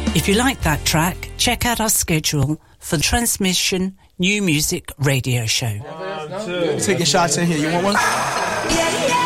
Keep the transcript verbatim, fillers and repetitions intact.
If you like that track, check out our schedule for the Transmission New Music Radio Show. One, two. Taking shots in here. You want one? Yeah, yeah.